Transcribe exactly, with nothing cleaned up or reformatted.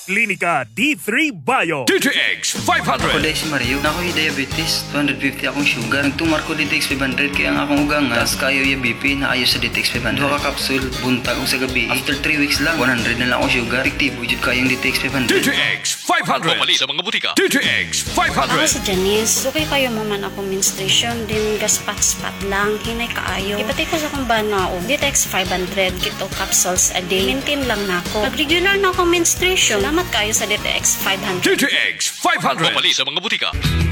Klinika D three Bio. D T X five hundred. Ako si Mario, na ako'y diabetes, two hundred fifty akong sugar. Nagtumar ko D T X five hundred kaya ang akong ugang tas kayo yung B P na ayos sa D T X five hundred. Duha ka kapsul, buntag o sa gabi. After three weeks lang, one hundred na lang akong sugar. Efektibo jud kayong D T X five hundred. D T X five hundred. Pumali sa mga butika. D T X five Ako hundred. si Janice. Okay kayo maman ako menstruation din gaspat-spat lang. Hinay kaayo. Ipatay ko sa kong bana o D T X five hundred kito capsules a day. Maintain lang na ako. Pag regular na akong menstruation, salamat kayo sa D T X five hundred. D T X five hundred. Pumali sa mga butika.